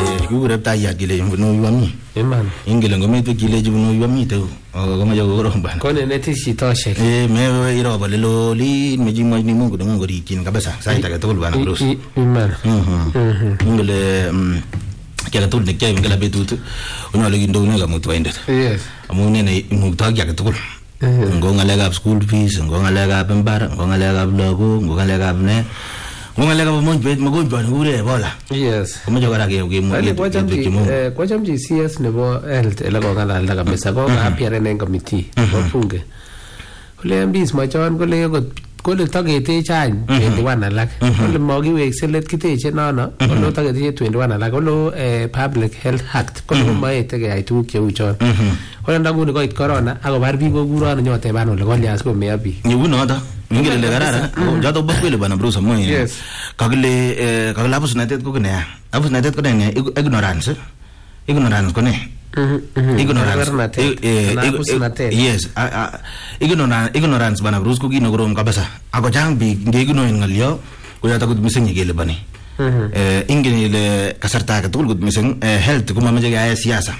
Kikukurepta iyat kile bunu yuami. Iman. Ingele ngometu kile bunu yuami tu. Kama jago korom bana. Kone neti shitoshek. Me iroba lelo li meji mo ni Mungu ngongo rikin kabisa. Sai takatol bana bros. Iman. Ingele kaya tul ne kaya ingela betut. Uno lagi ndo ne gamu twaindet. Yes. Amune ne mugta kaya tul. Ngongalega school fees, ngongalega pembara, ngongalega logo, ngongalega ne. Ngongalega mo bet magonjwa ngure bola. Yes. Kama jogara ke mo. Kwa chamji CS nebo health ela ko ngala kabisa ko appear en committee wafunge. Kule mbis machon kole tagete chan 21 alak. Kole mogiwek selet kiteche nono. Kole tagete 21 alak. Kole Public Health Act. Kole maete ke ay tuguk cheu chon. Kole ndanguni koit corona ako bar biik kokuro nyote ban ole kolyas ko meya biik. Nyugunoto. Ingele le garara. Jato bakwele bana bro samo. Yes. Kagile abus natet ko kene. Abus natet ko ne ignorance. Ignorance ko ne. Ignorance. Yes. Ignorance bana bro ko gino grom kabisa. Ako jang bi ngegino ngalyo ko yata ko miseng ngele bani. Ingene le kasarta ka tugul ko miseng health ko mamaje ga siasa.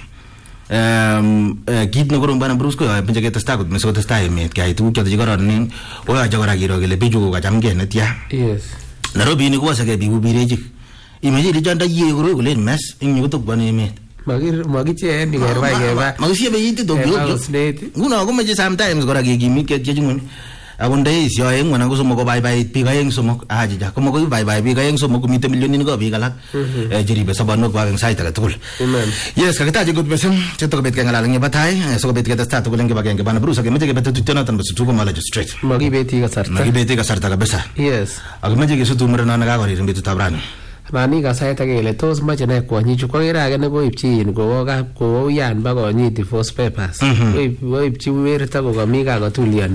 Kit nagorong bana brusko penjaga testakut meso testai met kai tu kya jigaron ning oya jagora giro gele beju ga jamge netia. Yes. Narobi ni ko sa ke bibu bireji. Imeji di janda ye goro gele mes inyu to bani met. Magi che ni gerba geba. Magi sie be yiti to bio. Nguna ko meji sometimes gora ge gimi ke jejungun. Agunde isyo eng wana ko sumo ko bye pi ga eng sumo aji ja ko mo ko bye pi ga eng sumo ko mite million ni ko bi galak jiri be sabano ko ang sai ta tul. Yes ka ta jigot besem cheto ko bet ka ngala ngi batay so ko bet ka ta to ko lengi bageng ke bana brusa ke mete ke bet tu tena tan besu ko mala straight. Magi beti ka sarta ka besa. Yes. Ag meje ke su tu mura na ga gori betu tabran. Mani ka sai ta gele tos mache na ko nyi ko ira ga ne go ipchi ni ko ga ko yan ba ko nyi divorce papers. Ko ipchi wer ta ko ga mi ga tuliani.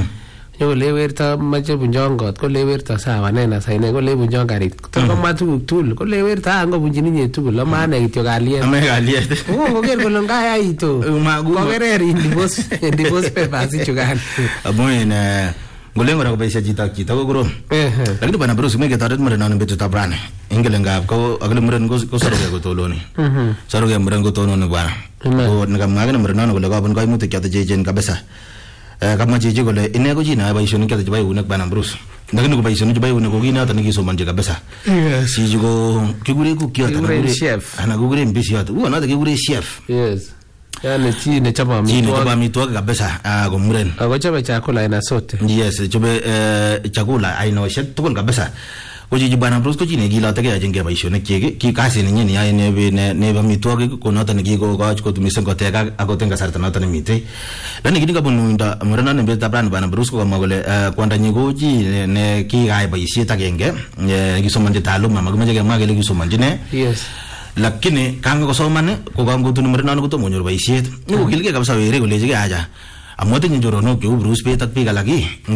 Yo lewerta mache bunjongot ko lewerta sawa nena saine ko lebunjong garit to ko matu tul ko lewerta ngo bunjini nye tul lo mane kityo galiet ame galiet ko ger ko longa ya ito ko gereri divorce papers chugan amoine ngolengo ra ko baisa jita ko goro lakini bana bro sume ke taret mare nan betu tabrane ingelenga ko agle mure ko saro ko toloni saro ke mure ko tono ne bana ko ngam ngane mure nan ko laga bun ko mutu kyata jejen kabisa kama jeje ko le ine ko jina ba isoni kyata jbai unak bana bro ndagini ko ba isoni jbai unak ko gina tan ki so manje kabisa si jugo kigure ku kyata na chef ana gure mbisi yata uona ta kigure chef. Yes. Yani chi ne chama mitwa kabisa ko muren ako chaba chakula ina sote. Yes chobe chakula aina shek tukul kabisa ko jiji bana bros ko jine gila ta ke ajenge ba isoni ki kasi ni nyini ya ne ba mitwa ko nota ne ko ko tumisen ko tega ako tenga sarta nota ne mite lani gini ka bununda murana ne beta brand bana bros ko magole kwanda nyigo ji ne ki ga ba isi ta genge gi so manje taluma magmaje ga magele gi so manje ne. Yes. Lakini kanga ko somane ko gango tunu murana ko to monyor ba isi ni ko gilge kabisa were ko leje ga aja amote njoro no ke bros pe tak pi ga lagi